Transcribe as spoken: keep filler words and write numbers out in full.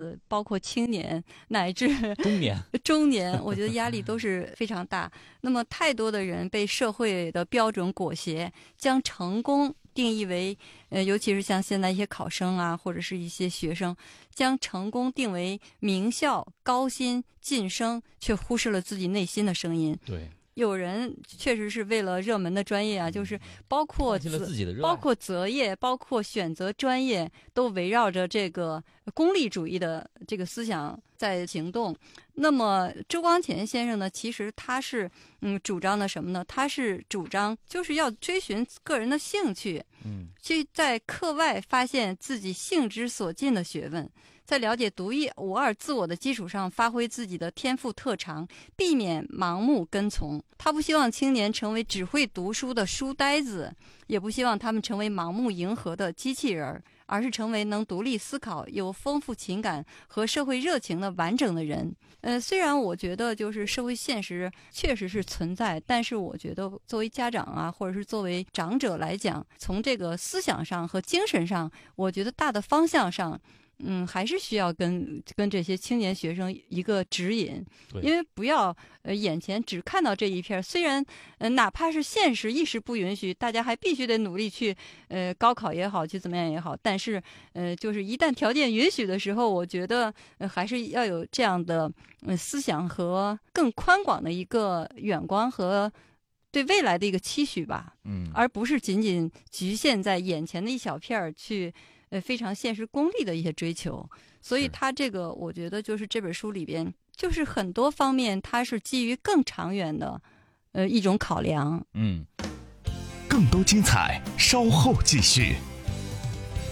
子，包括青年乃至中年， 中年，我觉得压力都是非常大。那么太多的人被社会的标准裹挟，将成功定义为，呃，尤其是像现在一些考生啊，或者是一些学生，将成功定为名校、高薪、晋升，却忽视了自己内心的声音。 对。 有人确实是为了热门的专业啊，就是包括放弃了自己的热爱， 包括择业，包括选择专业，都围绕着这个功利主义的这个思想在行动。那么周光潜先生呢，其实他是嗯主张的什么呢？他是主张就是要追寻个人的兴趣， 嗯， 去在课外发现自己兴之所近的学问。在了解独一无二自我的基础上，发挥自己的天赋特长，避免盲目跟从。他不希望青年成为只会读书的书呆子，也不希望他们成为盲目迎合的机器人，而是成为能独立思考、有丰富情感和社会热情的完整的人。呃，虽然我觉得就是社会现实确实是存在，但是我觉得作为家长啊，或者是作为长者来讲，从这个思想上和精神上，我觉得大的方向上。嗯，还是需要跟跟这些青年学生一个指引，因为不要呃眼前只看到这一片。虽然呃哪怕是现实一时不允许，大家还必须得努力去呃高考也好，去怎么样也好，但是呃就是一旦条件允许的时候，我觉得呃还是要有这样的呃思想和更宽广的一个远观和对未来的一个期许吧。 嗯， 而不是仅仅局限在眼前的一小片儿去。呃，非常现实功利的一些追求，所以他这个我觉得就是这本书里边，就是很多方面它是基于更长远的，呃一种考量。 嗯， 更多精彩稍后继续。